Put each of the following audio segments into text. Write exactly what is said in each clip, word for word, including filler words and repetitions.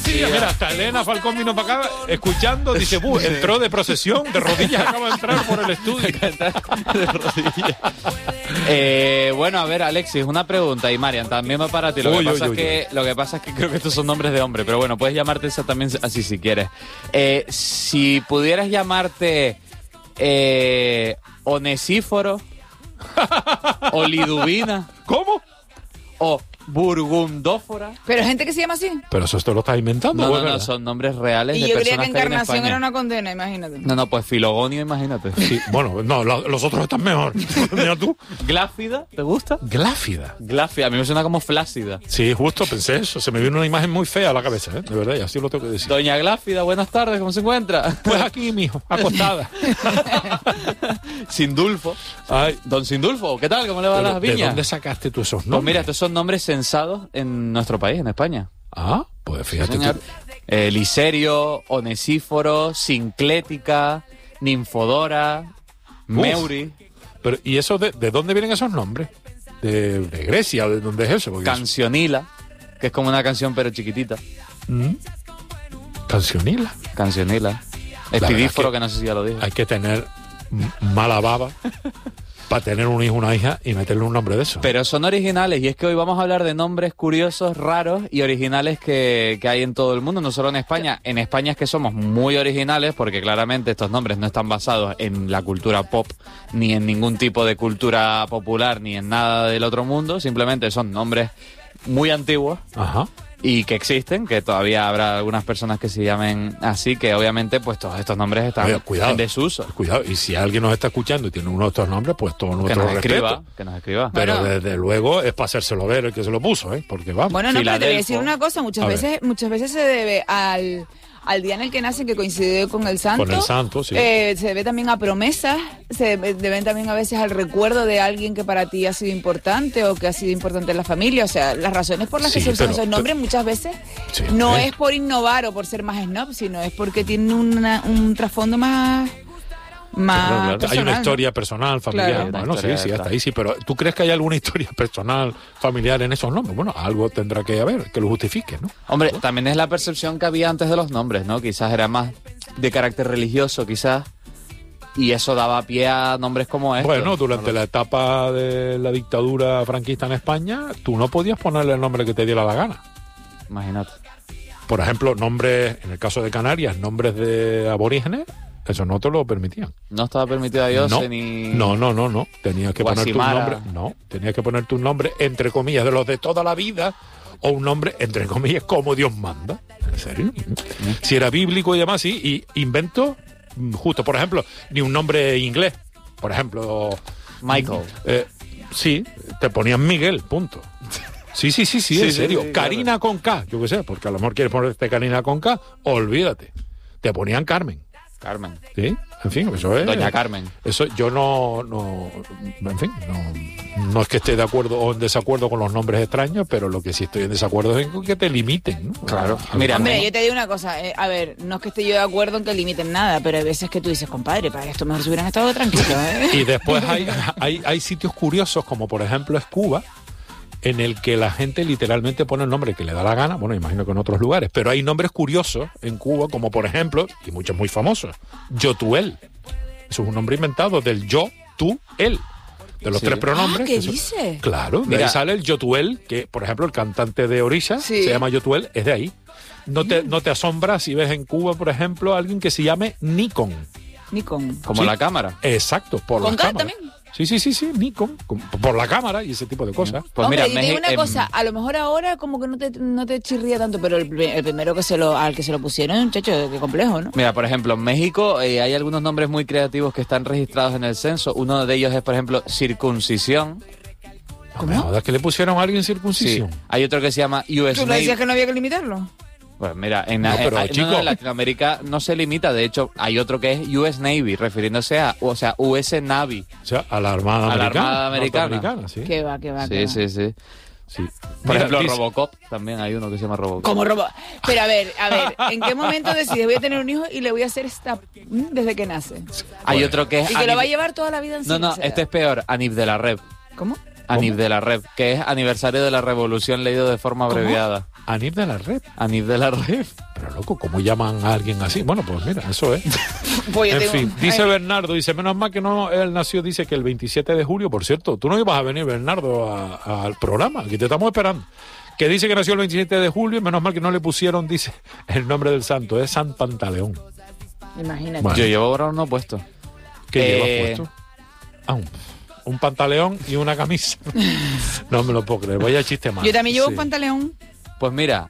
rodillas. Mira, hasta Elena Falcón vino para acá escuchando, dice, buh, entró de procesión, de rodillas, acaba de entrar por el estudio. De rodillas. Eh, bueno, a ver, Alexis, una pregunta, y Marian, también va para ti. Lo, Uy, que pasa uy, es que, lo que pasa es que creo que estos son nombres de hombre, pero bueno, puedes llamarte esa también así si quieres. Eh, si pudieras llamarte eh, Onesíforo, o Liduvina, ¿Cómo? o Burgundófora. Pero gente que se llama así. Pero eso esto lo estás inventando. No, ¿o no, es no, verdad? son nombres reales Y de yo creía personas que que hay en Encarnación España. era una condena, imagínate. No, no, pues Filogonio, imagínate. Sí, bueno, no, lo- los otros están mejor. Mira tú. Gláfida, ¿te gusta? Gláfida. Gláfida, a mí me suena como flácida. Sí, justo pensé eso. Se me vino una imagen muy fea a la cabeza, ¿eh? De verdad, y así lo tengo que decir. Doña Gláfida, buenas tardes, ¿cómo se encuentra? Pues aquí, mijo, acostada. Sindulfo. Ay, Don Sindulfo, ¿qué tal? ¿Cómo le va a pero las ¿de viñas? dónde sacaste tú esos Pues nombres? mira, estos son nombres censados en nuestro país, en España. Ah, pues fíjate Señor. tú. Eh, Liserio, Onesíforo, Sinclética, Ninfodora, Meuri, Pero, ¿y eso de, de dónde vienen esos nombres? ¿De, de Grecia? ¿De dónde es eso? Porque Cancionila, que es como una canción pero chiquitita. eso- ¿Mm? Cancionila. Cancionila. verdad Espidíforo, es que- que no sé si ya lo dije. Hay que tener m- mala baba para tener un hijo, una hija y meterle un nombre de eso. Pero son originales, y es que hoy vamos a hablar de nombres curiosos, raros y originales que, que hay en todo el mundo, no solo en España. En España es que somos muy originales porque claramente estos nombres no están basados en la cultura pop, ni en ningún tipo de cultura popular, ni en nada del otro mundo. Simplemente son nombres muy antiguos Ajá. y que existen, que todavía habrá algunas personas que se llamen así, que obviamente pues todos estos nombres están Oye, cuidado. en desuso. Cuidado, y si alguien nos está escuchando y tiene uno de estos nombres, pues todo Que nuestro nos respeto. escriba, que nos escriba. Pero Bueno. desde luego es para hacérselo ver el que se lo puso, ¿eh? Porque vamos. Bueno, no, pero te voy a Filadelfo. decir una cosa. Muchas A ver. veces, muchas veces se debe al, al día en el que nacen, que coincide con el santo. Con el santo, sí. Eh, se debe también a promesas, se debe- deben también a veces al recuerdo de alguien que para ti ha sido importante o que ha sido importante en la familia. O sea, las razones por las que Sí, se usan pero- esos nombres muchas veces Sí, no ¿eh? es por innovar o por ser más snob, sino es porque tienen una- un trasfondo más, más Claro, claro. Hay personal, una ¿no? historia personal, familiar. Claro. Bueno, Una historia sí, sí, detrás. hasta ahí sí. Pero ¿tú crees que hay alguna historia personal, familiar en esos nombres? Bueno, algo tendrá que haber que lo justifique, ¿no? Hombre, también es la percepción que había antes de los nombres, ¿no? Quizás era más de carácter religioso, quizás, y eso daba pie a nombres como estos. Bueno, durante la etapa de la dictadura franquista en España, tú no podías ponerle el nombre que te diera la gana. Imagínate. Por ejemplo, nombres, en el caso de Canarias, nombres de aborígenes, eso no te lo permitían. No estaba permitido a Dios no, ni... no, no, no, no. Tenías que poner tu Guasimara. nombre. No, tenías que poner tu nombre, entre comillas, de los de toda la vida, o un nombre, entre comillas, como Dios manda. ¿En serio? Si era bíblico y demás, sí. Y invento, mm, justo, por ejemplo, ni un nombre inglés. Por ejemplo, Michael. eh, sí, te ponían Miguel, punto. Sí, sí, sí, sí, Sí, en sí, serio. sí, Karina con K, yo qué sé, porque a lo mejor quieres ponerte Karina con K, olvídate. Te ponían Carmen. Carmen. ¿Sí? En fin, eso es. Doña Carmen. Eso yo no, no, en fin, no, no es que esté de acuerdo o en desacuerdo con los nombres extraños, pero lo que sí estoy en desacuerdo es con que te limiten, ¿no? Claro. A- Mira, a- Hombre, yo te digo una cosa, eh, a ver, no es que esté yo de acuerdo en que limiten nada, pero hay veces que tú dices, compadre, para esto mejor se hubieran estado tranquilos, ¿eh? Y después hay, hay, hay sitios curiosos, como por ejemplo es Cuba, en el que la gente literalmente pone el nombre que le da la gana, bueno, imagino que en otros lugares, pero hay nombres curiosos en Cuba, como por ejemplo, y muchos muy famosos, Yotuel. Eso es un nombre inventado del yo, tú, él. De los Sí. tres pronombres. Ah, ¿qué que son- dice? Claro, de Mira. ahí sale el Yotuel, que por ejemplo el cantante de Orisha Sí. se llama Yotuel, es de ahí. No te, no te asombra si ves en Cuba, por ejemplo, a alguien que se llame Nikon. Nikon. Como Sí. la cámara. Exacto, por ¿Con la K cámara. también? Sí, sí, sí, sí, Nikon, con- por la cámara y ese tipo de cosas. Pues Hombre, mira, yo te digo Meji- una em, cosa, a lo mejor ahora como que no te, no te chirría tanto, pero el, pri- el primero que se lo, al que se lo pusieron, muchacho, qué complejo, ¿no? Mira, por ejemplo, en México eh, hay algunos nombres muy creativos que están registrados en el censo. Uno de ellos es, por ejemplo, circuncisión. No me jodas que le pusieron a alguien circuncisión. Hay otro que se llama U S ¿Tú no Navy. decías que no había que limitarlo? Pues mira, en, No, en- pero, en- no, chico. no, en Latinoamérica no se limita. De hecho, hay otro que es U S Navy, refiriéndose a, o sea, U S Navy. O sea, a la Armada A la Americana. Armada Americana. norteamericana, sí. Que va, que va, que Sí, va. sí, sí. Sí. Por Mira, ejemplo, dice- Robocop, también hay uno que se llama Robocop. Como robo. Pero a ver, a ver, ¿en qué momento decides voy a tener un hijo y le voy a hacer esta desde que nace? Hay Bueno. otro que es... Y que lo va a Anib- llevar toda la vida encima. No, no, o sea, este es peor, Anib de la Red. ¿Cómo? Anif de la Rep, que es aniversario de la revolución leído de forma abreviada. Anif de la Rep. Anif de la Rep. Pero loco, ¿cómo llaman a alguien así? Bueno, pues mira, eso es. Pues yo En tengo- fin, dice Ay, Bernardo, dice, menos mal que no, él nació, dice que el veintisiete de julio, por cierto, tú no ibas a venir, Bernardo, a- a- al programa, aquí te estamos esperando. Que dice que nació el veintisiete de julio y menos mal que no le pusieron, dice, el nombre del santo, es San Pantaleón. Imagínate. Bueno. Yo llevo ahora uno puesto. ¿Qué Eh, llevas puesto? Ah, un, un pantaleón y una camisa. No me lo puedo creer, vaya chiste malo. Yo también llevo Sí. un pantaleón. Pues mira,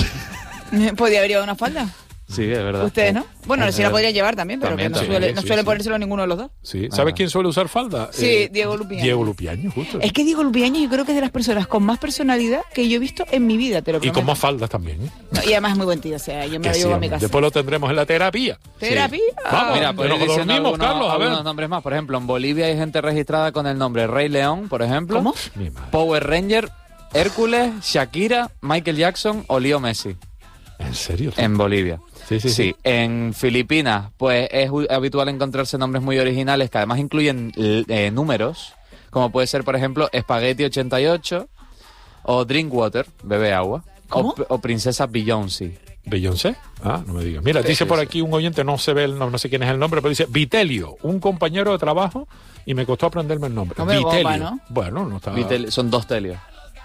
Podría haber llevado una falda. sí, es verdad. Ustedes, ¿no? Bueno, sí la podrían llevar también, pero También, que no también, suele, no sí, suele sí. ponérselo ninguno de los dos. Sí, ¿sabes Ah. quién suele usar falda? Eh, Sí, Diego Lupiaño. Diego Lupiaño, justo. Es que Diego Lupiaño yo creo que es de las personas con más personalidad que yo he visto en mi vida, te lo Y prometo. con más faldas también. ¿eh? No, y además es muy buen tío, o sea, yo me Que lo sí, llevo a mi hombre. casa. Después lo tendremos en la terapia. ¿Terapia? Vamos. Mira, que pues nos ir diciendo dormimos, algunos, Carlos, a ver. algunos nombres más. Por ejemplo, en Bolivia hay gente registrada con el nombre Rey León, por ejemplo. ¿Cómo? Mi madre. Power Ranger, Hércules, Shakira, Michael Jackson o Leo Messi. ¿En serio? En Bolivia. Sí, sí, sí. En Filipinas, pues es u- habitual encontrarse nombres muy originales que además incluyen l- eh, números, como puede ser, por ejemplo, Spaghetti ochenta y ocho o Drinkwater, bebe agua, ¿Cómo? o, P- o Princesa Beyoncé. ¿Beyoncé? Ah, no me digas. Mira, dice por aquí un oyente, no se ve el nombre, no sé quién es el nombre, pero dice Vitelio, un compañero de trabajo, y me costó aprenderme el nombre. Hombre, Vitelio. bomba, ¿no? Bueno, no está. Vitel- son dos telios.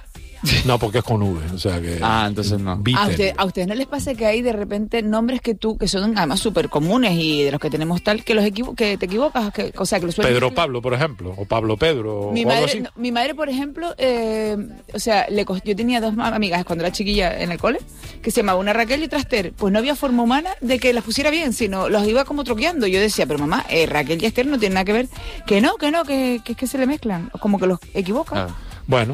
No, porque es con V, o sea que. Ah, entonces no. Vitelio. ¿A, usted- ¿A ustedes no les pasa que hay de repente nombres que tú, que son además súper comunes y de los que tenemos tal, que los equivo que te equivocas? Que, o sea, que los suelen Pedro decir- Pablo, por ejemplo, o Pablo Pedro, Mi o algo madre, así. no, mi madre, por ejemplo, eh, o sea, le cost- yo tenía dos ma- amigas cuando era chiquilla en el cole, que se llamaban una Raquel y otra Esther. Pues no había forma humana de que las pusiera bien, sino los iba como troqueando. Yo decía, pero mamá, eh, Raquel y Esther no tienen nada que ver. Que no, que no, que, que es que se le mezclan. Como que los equivocan. Claro. Bueno,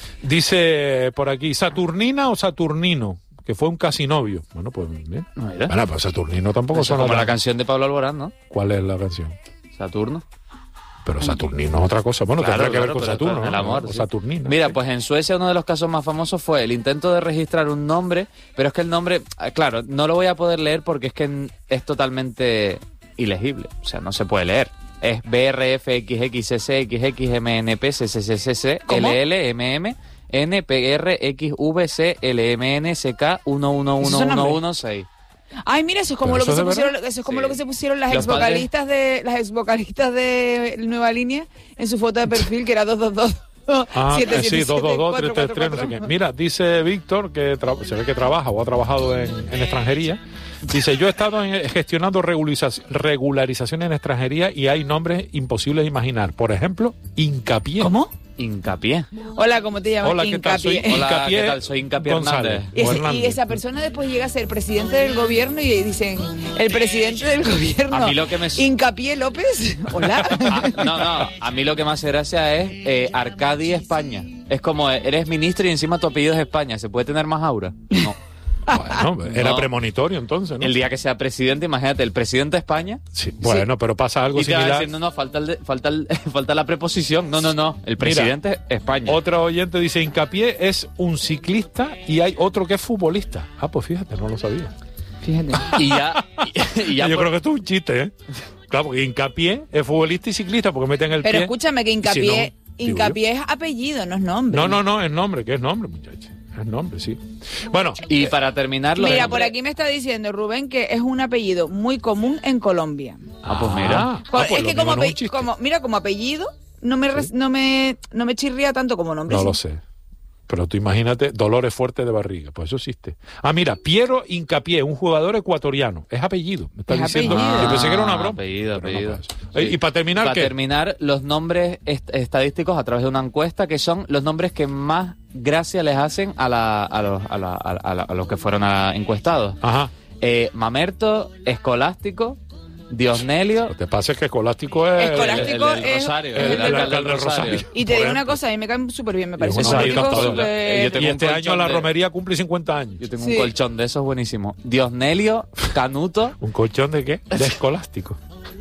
dice por aquí, ¿Saturnina o Saturnino? Que fue un casi novio. Bueno, pues bien. Mira. Bueno, pues Saturnino tampoco Eso es suena como la tan- canción de Pablo Alborán, ¿no? ¿Cuál es la canción? Saturno. Pero Saturnino es otra cosa. Bueno, Claro, tendrá que ver claro, con pero Saturno, con el ¿no? amor, O sí. Saturnina. Mira, sí. pues en Suecia uno de los casos más famosos fue el intento de registrar un nombre, pero es que el nombre, ah, claro, no lo voy a poder leer porque es que n- es totalmente ilegible, o sea, no se puede leer. Es B R F X X C C X X M N P C C C C C ¿Cómo? L L M M N P R X V C L M N C K uno uno uno ¿Esos son uno nombres? uno seis. Ay, mira, eso es como ¿Pero lo que eso se es de pusieron, verdad? eso es como Sí. lo que se pusieron las Los ex vocalistas de las ex vocalistas de Nueva Línea en su foto de perfil que era dos dos dos. Ah, siete, eh, siete, sí, dos dos dos, siete, tres tres tres, no sé cuatro, qué. cuatro. Mira, dice Víctor, que tra- se ve que trabaja o ha trabajado en, en extranjería. Dice, yo he estado en- gestionando regulariza- regularizaciones en extranjería y hay nombres imposibles de imaginar. Por ejemplo, Hincapié. ¿Cómo? Hincapié. Hola, ¿cómo te llamas? Hola, ¿qué tal? Soy Hincapié. Hola, Hincapié ¿qué tal? Soy Hincapié González. Hernández. Y, o ese- y Hernández. esa persona después llega a ser presidente del gobierno y dicen, el presidente del gobierno, A mí lo que me- Hincapié López, hola. Ah, no, no, a mí lo que me hace gracia es eh, Arcadi España. Es como, eh, eres ministro y encima tu apellido es España. ¿Se puede tener más aura? No. Bueno, era No. premonitorio entonces, ¿no? El día que sea presidente, imagínate, el presidente de España. Sí, bueno, pero pasa algo Y te va a similar. decir, no, no, falta, el de- falta, el- falta la preposición. No, no, no, el presidente es España. Otro oyente dice, Hincapié es un ciclista y hay otro que es futbolista. Ah, pues fíjate, no lo sabía. Fíjate. Y ya, y, y ya Yo por- creo que esto es un chiste, ¿eh? Claro, porque Hincapié es futbolista y ciclista porque meten el Pero pie. escúchame que Si Hincapié, no, digo Hincapié es apellido, no es nombre. No, no, no, es nombre, que es nombre, muchacha. Es nombre, sí. Bueno, y para terminar, lo Mira, de- por aquí me está diciendo Rubén que es un apellido muy común en Colombia. Ah, pues mira. Ah, Jo- pues es lo que mismo como, no es un ape- chiste. como mira, como apellido no me, res- no me no me chirría tanto como nombre. No sí. lo sé. Pero tú imagínate dolores fuertes de barriga. Pues eso existe. Ah, mira, Piero Hincapié, un jugador ecuatoriano. Es apellido. Me está Es diciendo. apellido. Yo pensé que era una Ah, broma. apellido, pero no apellido. pasa. Sí. Y para terminar, Para ¿qué? terminar, los nombres est- estadísticos a través de una encuesta que son los nombres que más gracia les hacen a, la, a, los, a, la- a, la- a los que fueron a- encuestados. Ajá. Eh, Mamerto, Escolástico, Diosnelio. Lo que pasa es que Escolástico es. Escolástico el, el del es- Rosario, el- el, el alcalde alcalde del Rosario. Rosario. Y te Por digo una ejemplo. cosa, a mí me cae súper bien, me Y parece es un una político encantadora. súper- Yo tengo Y un este colchón año la de- romería cumple cincuenta años. Yo tengo Sí. un colchón de esos buenísimos. Diosnelio, Canuto, ¿Un colchón de qué? De Escolástico.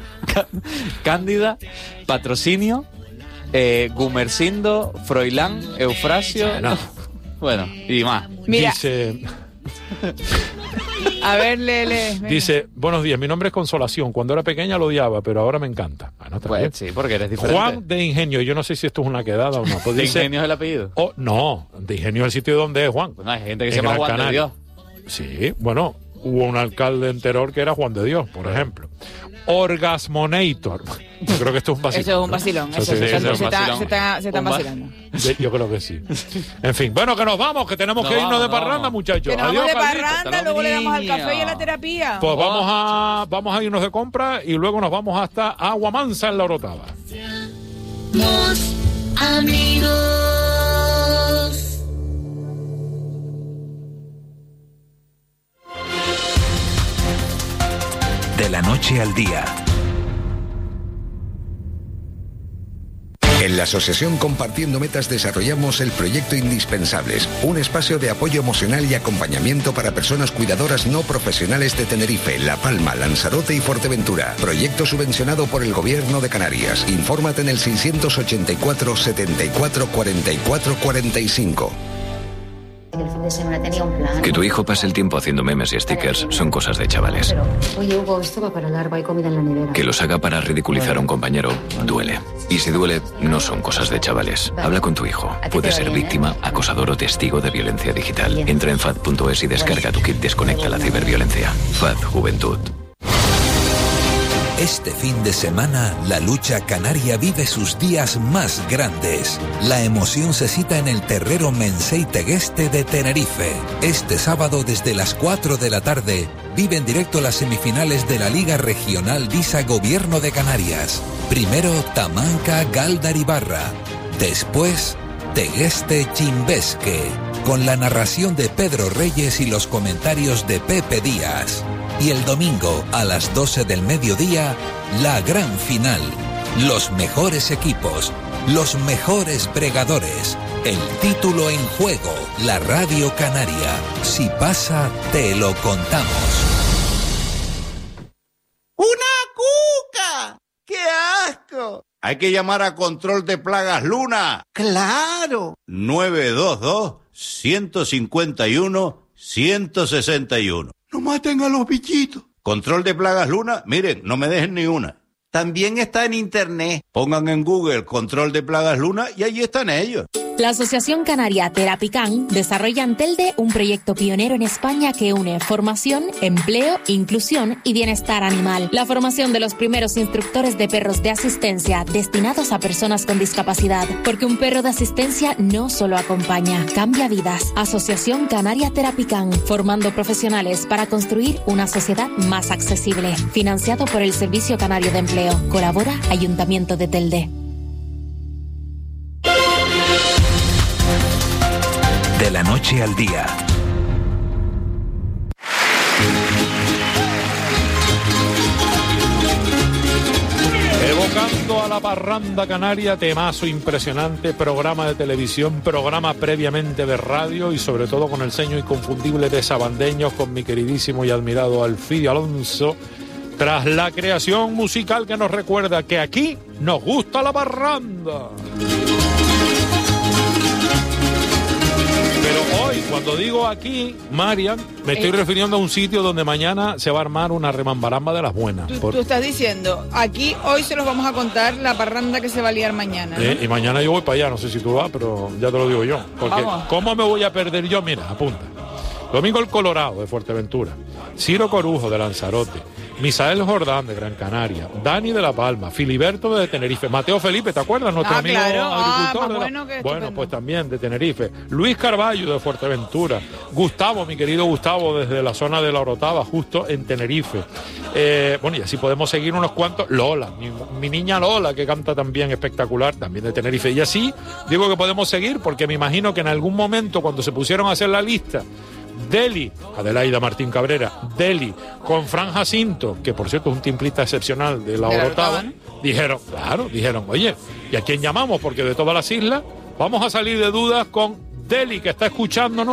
Cándida, Patrocinio, eh, Gumersindo, Froilán, Eufrasio. Bueno. Bueno, y más. Mira, Dice. A ver, Lele. Dice, buenos días, mi nombre es Consolación. Cuando era pequeña lo odiaba, pero ahora me encanta. Bueno, está Pues bien. sí, porque eres diferente. Juan de Ingenio, yo no sé si esto es una quedada o no. Pues ¿De dice, Ingenio es el apellido? oh, no, de Ingenio es el sitio donde es Juan. Bueno, hay gente que En se llama Gran Juan de Canaria. Dios. Sí, bueno, hubo un alcalde en Teror que era Juan de Dios, por ejemplo. Orgasmonator. Yo creo que esto es un vacilón. Eso es un vacilón. ¿no? Eso, Eso sí, se, eso se, es se un está- vacilón. se está- se están Un va- vacilando. De- Yo creo que sí. En fin, bueno, que nos vamos, que tenemos Nos que irnos vamos, de nos parranda, vamos. muchachos. Que nos Adiós, vamos de Carlitos. parranda, hasta luego le luego, damos al niña. café y a la terapia. Pues vamos a, vamos a irnos de compra y luego nos vamos hasta Aguamansa en la Orotava. Somos amigos. De la noche al día. En la Asociación Compartiendo Metas desarrollamos el proyecto Indispensables, un espacio de apoyo emocional y acompañamiento para personas cuidadoras no profesionales de Tenerife, La Palma, Lanzarote y Fuerteventura. Proyecto subvencionado por el Gobierno de Canarias. Infórmate en el seiscientos ochenta y cuatro, setenta y cuatro, cuarenta y cuatro, cuarenta y cinco. El fin de semana tenía un plan. Que tu hijo pase el tiempo haciendo memes y stickers son cosas de chavales. Pero, oye, Hugo, esto va para largo, hay comida en la nevera. Que los haga para ridiculizar a un compañero duele. Y si duele, no son cosas de chavales. Habla con tu hijo. Puede ser víctima, acosador o testigo de violencia digital. Entra en fad punto es y descarga tu kit Desconecta la ciberviolencia. F A D Juventud. Este fin de semana, la lucha canaria vive sus días más grandes. La emoción se cita en el Terrero Mensei Tegueste de Tenerife. Este sábado, desde las cuatro de la tarde, vive en directo las semifinales de la Liga Regional Visa Gobierno de Canarias. Primero, Tamanca Galdaribarra. Después, Tegueste Chimbesque, con la narración de Pedro Reyes y los comentarios de Pepe Díaz. Y el domingo, a las doce del mediodía, la gran final. Los mejores equipos, los mejores bregadores. El título en juego, la Radio Canaria. Si pasa, te lo contamos. ¡Una cuca! ¡Qué asco! Hay que llamar a Control de Plagas Luna. ¡Claro! nueve dos dos, uno cinco uno, uno seis uno. ¡No maten a los bichitos! Control de Plagas Luna, miren, no me dejen ni una. También está en internet. Pongan en Google Control de Plagas Luna y allí están ellos. La Asociación Canaria Terapican desarrolla en Telde un proyecto pionero en España que une formación, empleo, inclusión y bienestar animal. La formación de los primeros instructores de perros de asistencia destinados a personas con discapacidad. Porque un perro de asistencia no solo acompaña, cambia vidas. Asociación Canaria Terapican, formando profesionales para construir una sociedad más accesible. Financiado por el Servicio Canario de Empleo. Colabora Ayuntamiento de Telde. De la noche al día. Evocando a la parranda canaria, temazo impresionante, programa de televisión, programa previamente de radio y sobre todo con el sello inconfundible de Sabandeños, con mi queridísimo y admirado Alfidio Alonso, tras la creación musical que nos recuerda que aquí nos gusta la parranda. Pero hoy, cuando digo aquí, Marian, me estoy Eh. refiriendo a un sitio donde mañana se va a armar una remambaramba de las buenas. Tú, Por- tú estás diciendo, aquí hoy se los vamos a contar la parranda que se va a liar mañana, ¿no? Eh, y mañana yo voy para allá, no sé si tú vas, pero ya te lo digo yo. Porque Vamos. ¿cómo me voy a perder yo? Mira, apunta. Domingo el Colorado de Fuerteventura, Ciro Corujo de Lanzarote, Misael Jordán de Gran Canaria, Dani de La Palma, Filiberto de Tenerife, Mateo Felipe, ¿te acuerdas? Nuestro Ah, amigo claro. Ah, agricultor. más de la- bueno que bueno, estupendo. pues también de Tenerife, Luis Carballo de Fuerteventura, Gustavo, mi querido Gustavo, desde la zona de La Orotava, justo en Tenerife. Eh, bueno, y así podemos seguir unos cuantos. Lola, mi, mi niña Lola, que canta también espectacular, también de Tenerife. Y así digo que podemos seguir porque me imagino que en algún momento cuando se pusieron a hacer la lista, Deli, Adelaida Martín Cabrera, Deli, con Fran Jacinto, que por cierto es un timplista excepcional de la De la Orotava, Orotava, dijeron, claro, dijeron, oye, ¿y a quién llamamos? Porque de todas las islas vamos a salir de dudas con Deli, que está escuchándonos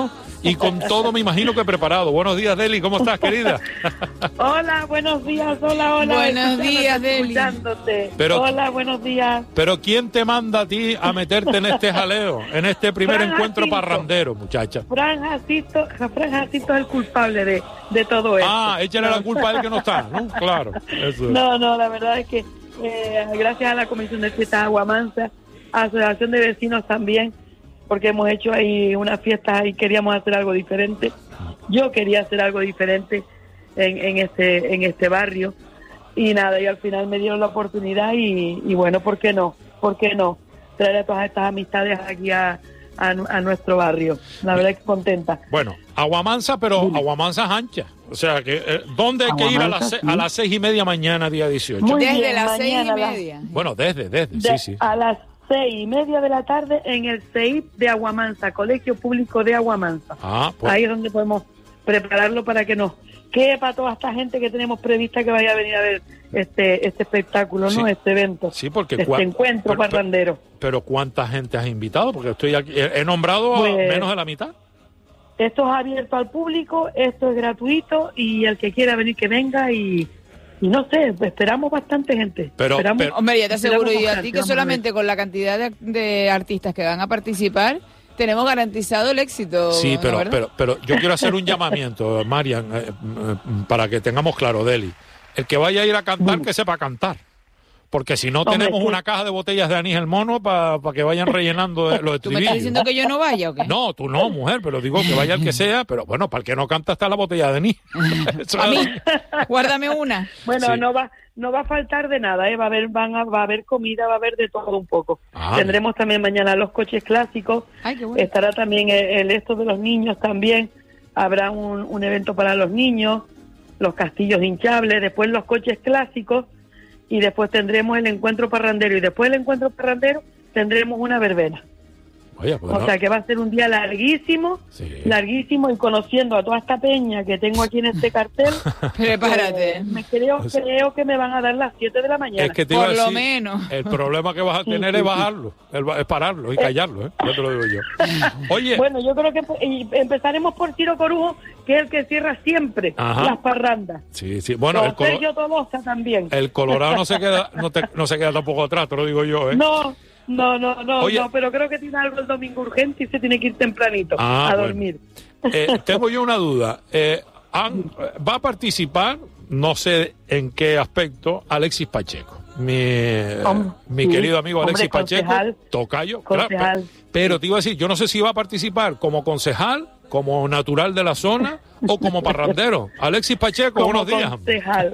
y con todo me imagino que preparado. Buenos días, Deli, ¿cómo estás, querida? Hola, buenos días, hola, hola. Buenos días, Deli. Pero, hola, buenos días. Pero ¿quién te manda a ti a meterte en este jaleo, en este primer Fran encuentro Jacinto. parrandero, muchacha? Fran Jacinto, Fran Jacinto es el culpable de, de todo esto. Ah, échale la culpa a él que no está, ¿no? Claro, eso es. No, no, la verdad es que eh, gracias a la Comisión de Fiestas Aguamansa, Asociación de Vecinos también, porque hemos hecho ahí unas fiestas y queríamos hacer algo diferente. Yo quería hacer algo diferente en, en este en este barrio y nada, y al final me dieron la oportunidad y, y bueno, ¿por qué no? ¿Por qué no? Traer a todas estas amistades aquí a, a, a nuestro barrio. La verdad es que contenta. Bueno, Aguamansa, pero Aguamansa es ancha. O sea, que eh, ¿dónde hay que ir a las, se- a las seis y media mañana, día dieciocho? Muy Desde bien, las seis y mañana a las- media. Bueno, desde, desde, de- sí, sí. A las seis y media de la tarde en el C E I P de Aguamansa, Colegio Público de Aguamansa. Ah, pues, Ahí es donde podemos prepararlo para que nos quepa toda esta gente que tenemos prevista que vaya a venir a ver este este espectáculo, ¿no? Sí. Este evento, sí, porque este cua- encuentro pero- parrandero. Pero ¿cuánta gente has invitado? Porque estoy aquí, he, he nombrado a Pues- menos de la mitad. Esto es abierto al público, esto es gratuito y el que quiera venir que venga y, y no sé, esperamos bastante gente. Pero- Esperamos- pero- Hombre, ya te aseguro esperamos yo a bastante, ti que vamos a ver. solamente con la cantidad de, de artistas que van a participar tenemos garantizado el éxito. Sí, ¿no, pero, verdad? pero, pero yo quiero hacer un llamamiento, Marian, eh, eh, para que tengamos claro, Deli. El que vaya a ir a cantar, que sepa cantar. Porque si no, Hombre, tenemos sí. una caja de botellas de anís el mono para que vayan rellenando de- los ¿Tú me estás estribillos. diciendo que yo no vaya o qué? No, tú no, mujer, pero digo que vaya el que sea, pero bueno, para el que no canta está la botella de anís. Eso A es- mí, guárdame una. Bueno, Sí. no va no va a faltar de nada, ¿eh? va a haber van a, va a haber comida, va a haber de todo un poco. Ah, Tendremos también mañana los coches clásicos, Ay, qué bueno. estará también el, el esto de los niños también, habrá un, un evento para los niños, los castillos hinchables, después los coches clásicos y después tendremos el encuentro parrandero y después del encuentro parrandero tendremos una verbena. Oye, pues O no. sea que va a ser un día larguísimo, Sí. larguísimo y conociendo a toda esta peña que tengo aquí en este cartel, Prepárate. eh, me creo, creo que me van a dar las siete de la mañana. Es que te iba Por a lo decir, menos. el problema que vas a tener es bajarlo, el- es pararlo y callarlo, ¿eh? Ya te lo digo yo. Oye, Bueno, yo creo que y empezaremos por Ciro Corujo, que es el que cierra siempre Ajá. las parrandas. sí, sí, bueno, el, Con colo- Sergio Tolosa también. el Colorado no se queda, no, te- no se queda tampoco atrás, te lo digo yo, ¿eh? No, no, no, no, Oye. no, pero creo que tiene algo el domingo urgente y se tiene que ir tempranito Ah, a bueno. dormir. Eh, tengo yo una duda. Eh, han- va a participar, no sé en qué aspecto, Alexis Pacheco. Mi, Hom- mi sí, querido amigo hombre, Alexis Pacheco, concejal. tocayo. claro, Concejal. pe- pero te iba a decir, yo no sé si va a participar como concejal, como natural de la zona o como parrandero. Alexis Pacheco, Como buenos días. concejal.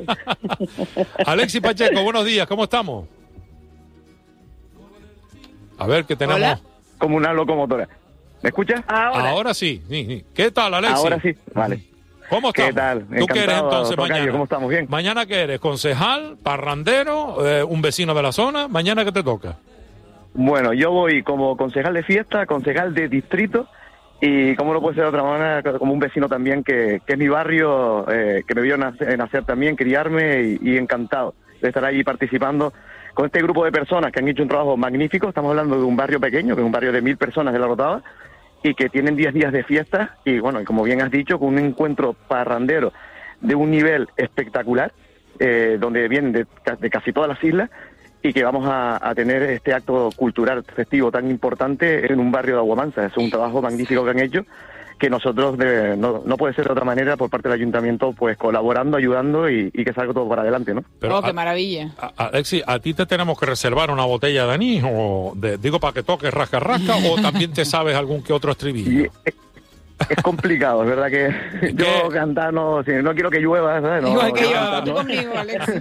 Alexis Pacheco, buenos días, ¿cómo estamos? A ver, ¿qué tenemos? Hola. Como una locomotora. ¿Me escuchas? Ahora, Ahora sí, sí, sí. ¿Qué tal, Alexis? Ahora sí, vale. ¿Cómo estamos? ¿Qué tal? ¿Tú qué eres Encantado, entonces tocayo, mañana? ¿cómo estamos? Bien. ¿Mañana qué eres? ¿Concejal? ¿Parrandero? Eh, ¿Un vecino de la zona? ¿Mañana qué te toca? Bueno, yo voy como concejal de fiesta, concejal de distrito y como no puede ser de otra manera, como un vecino también que, que es mi barrio, eh, que me vio nacer, nacer también, criarme y, y encantado de estar ahí participando con este grupo de personas que han hecho un trabajo magnífico. Estamos hablando de un barrio pequeño, que es un barrio de mil personas de La Rotava y que tienen diez días de fiesta y bueno, y como bien has dicho, con un encuentro parrandero de un nivel espectacular, eh, donde vienen de, ca- de casi todas las islas y que vamos a, a tener este acto cultural festivo tan importante en un barrio de Aguamansa. Es un trabajo magnífico que han hecho, que nosotros de- no, no puede ser de otra manera por parte del ayuntamiento, pues colaborando, ayudando y, y que salga todo para adelante, ¿no? Pero, Oh, qué a- maravilla. a- Alexis, ¿a ti te tenemos que reservar una botella de anís? O de, digo, para que toques rasca rasca, o también te sabes algún que otro Y estribillo? es, es complicado, es verdad que yo cantar no, si no quiero que llueva, ¿sabes? No, Igual que no yo, cantar, tú ¿no? conmigo, Alexis.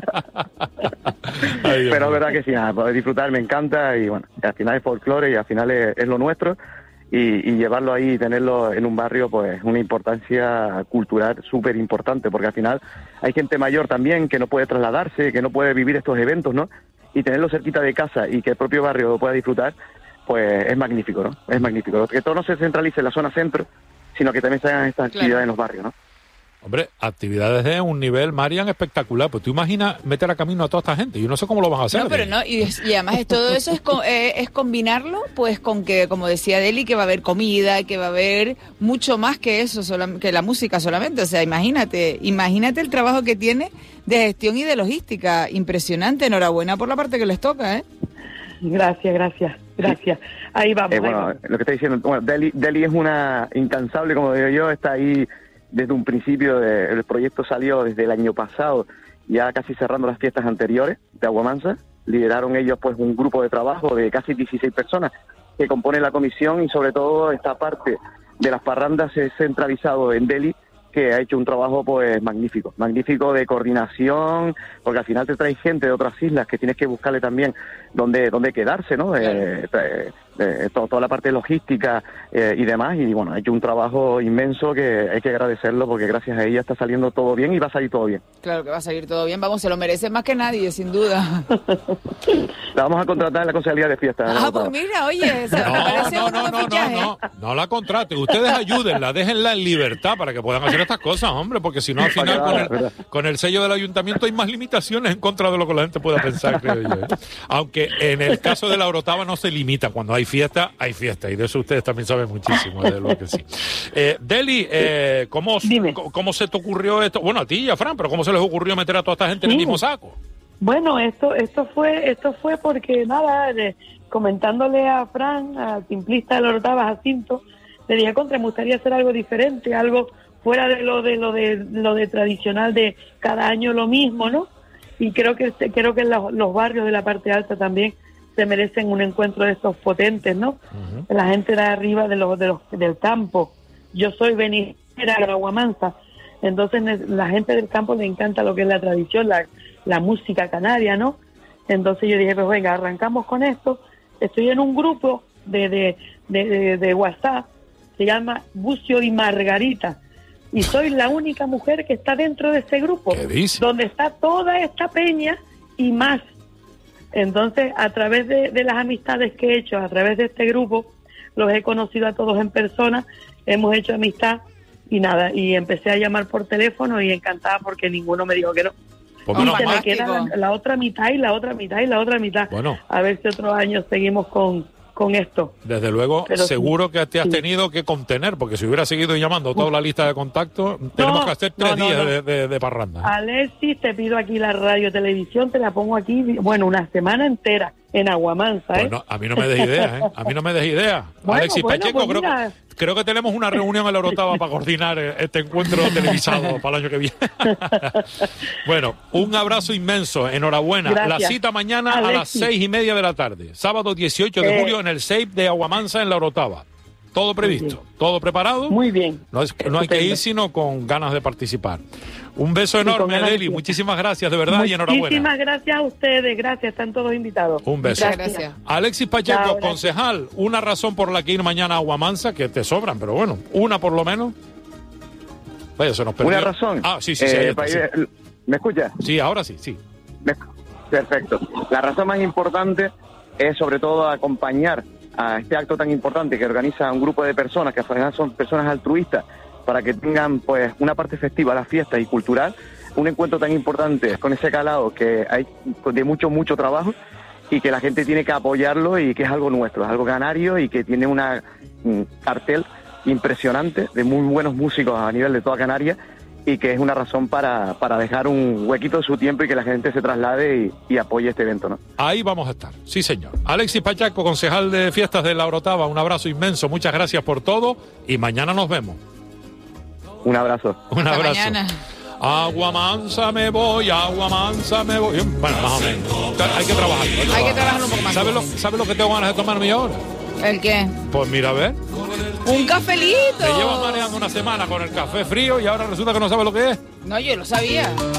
Ay, Dios Pero es mío. verdad que sí, nada, poder disfrutar me encanta y bueno, al final es folclore y al final es, es lo nuestro y, y llevarlo ahí y tenerlo en un barrio pues una importancia cultural súper importante porque al final hay gente mayor también que no puede trasladarse, que no puede vivir estos eventos, ¿no? Y tenerlo cerquita de casa y que el propio barrio lo pueda disfrutar, pues es magnífico, ¿no? Es magnífico. Que todo no se centralice en la zona centro, sino que también se hagan estas Claro. actividades en los barrios, ¿no? Hombre, actividades de un nivel, Marian, espectacular. Pues tú imaginas meter a camino a toda esta gente. Yo no sé cómo lo van a hacer. No, pero no, y, y además es, todo eso es, co- eh, es combinarlo pues con que, como decía Deli, que va a haber comida, que va a haber mucho más que eso, solam- que la música solamente. O sea, imagínate, imagínate el trabajo que tiene de gestión y de logística. Impresionante, enhorabuena por la parte que les toca, ¿eh? Gracias, gracias, gracias. Ahí vamos. Eh, ahí bueno, vamos. lo que está diciendo, bueno, Deli, Deli es una incansable, como digo yo, está ahí desde un principio. De, el proyecto salió desde el año pasado, ya casi cerrando las fiestas anteriores de Aguamansa. Lideraron ellos pues un grupo de trabajo de casi dieciséis personas que compone la comisión, y sobre todo esta parte de las parrandas es centralizado en Deli, que ha hecho un trabajo pues magnífico, magnífico de coordinación, porque al final te traes gente de otras islas que tienes que buscarle también dónde, dónde quedarse, ¿no? Claro. Eh, eh, eh, todo, toda la parte logística eh, y demás, y bueno, ha hecho un trabajo inmenso que hay que agradecerlo, porque gracias a ella está saliendo todo bien y va a salir todo bien. Claro que va a salir todo bien, vamos, se lo merece más que nadie, sin duda. La vamos a contratar en la Concejalía de Fiestas. Ah, pues mira, oye, o sea, me parece No, un no, buen no, no, fichaje. no, no la contraten. Ustedes ayúdenla, déjenla en libertad para que puedan hacer estas cosas, hombre, porque si no al final con el, con el sello del ayuntamiento hay más limitaciones en contra de lo que la gente pueda pensar, creo yo, ¿eh? Aunque en el caso de la Orotava no se limita. Cuando hay fiesta, hay fiesta, y de eso ustedes también saben muchísimo, de lo que sí. Eh, Deli, eh, ¿cómo, ¿cómo se te ocurrió esto? Bueno, a ti y a Fran, pero ¿cómo se les ocurrió meter a toda esta gente en el Sí. mismo saco? Bueno, esto esto fue esto fue porque nada, de- comentándole a Fran, al timplista de la Orotava, Jacinto, le dije, contra, me gustaría hacer algo diferente, algo fuera de lo de lo de lo de tradicional de cada año lo mismo, ¿no? Y creo que este- creo que los, los barrios de la parte alta también se merecen un encuentro de estos potentes, ¿no? La gente de arriba de los de los del campo. Yo soy venidera de Aguamansa, entonces ne- la gente del campo le encanta lo que es la tradición, la, la música canaria, ¿no? Entonces yo dije, pues venga, arrancamos con esto. Estoy en un grupo de de, de, de, de WhatsApp, se llama Bucio y Margarita, y soy la única mujer que está dentro de ese grupo, donde está toda esta peña y más. Entonces, a través de, de las amistades que he hecho, a través de este grupo, los he conocido a todos en persona, hemos hecho amistad y nada, y empecé a llamar por teléfono y encantada porque ninguno me dijo que no. Pues y menos se me mal. queda la, la otra mitad y la otra mitad y la otra mitad. Bueno. A ver si otros años seguimos con, con esto. Desde luego, Pero seguro que te has sí. tenido que contener, porque si hubiera seguido llamando toda la lista de contactos, tenemos que hacer tres no, no, días no. De, de, de parranda. Alexis, te pido aquí la radio televisión, te la pongo aquí, bueno, una semana entera en Aguamansa, ¿eh? Pues no, a mí no me des ideas, ¿eh? A mí no me des ideas. Bueno, Alexis bueno, Pacheco, pues creo, mira. creo que tenemos una reunión en la Orotava para coordinar eh, este encuentro televisado para el año que viene. Bueno, un abrazo inmenso, enhorabuena. Gracias. La cita mañana a las Alexis. seis y media de la tarde, sábado dieciocho de Eh. julio en el S E I P de Aguamansa en la Orotava. Todo previsto, todo preparado. Muy bien. No, es- no hay que ir sino con ganas de participar. Un beso enorme, ganas de Deli. fiesta. Muchísimas gracias, de verdad, y enhorabuena. Muchísimas gracias a ustedes, gracias, están todos invitados. Un beso. Muchas gracias. Alexis Pacheco, Chao, gracias. concejal, una razón por la que ir mañana a Aguamansa, que te sobran, pero bueno, una por lo menos. Vaya, se nos perdió. Una razón. Ah, sí, sí, sí, ahí Eh, está, pa- sí. eh, ¿Me escucha? Sí, ahora sí, sí. Me- Perfecto. La razón más importante es sobre todo acompañar a este acto tan importante que organiza un grupo de personas, que al final son personas altruistas, para que tengan pues una parte festiva, la fiesta y cultural, un encuentro tan importante con ese calado que hay de mucho, mucho trabajo, y que la gente tiene que apoyarlo, y que es algo nuestro, es algo canario, y que tiene una mm, cartel impresionante de muy buenos músicos a nivel de toda Canarias, y que es una razón para, para dejar un huequito de su tiempo y que la gente se traslade y, y apoye este evento, ¿no? Ahí vamos a estar, sí señor. Alexis Pacheco, concejal de fiestas de la Orotava, un abrazo inmenso, muchas gracias por todo, y mañana nos vemos. Un abrazo. Un Hasta abrazo. mañana. Agua mansa me voy, agua mansa me voy. Bueno, más o menos. Hay que trabajar. Hay que trabajarlo un poco más. ¿Sabes lo, ¿Sabes lo que tengo ganas de tomarme ahora? ¿El qué? Pues mira, a ver. Un cafelito. Te llevas mareando una semana con el café frío y ahora resulta que no sabes lo que es. No, yo lo sabía.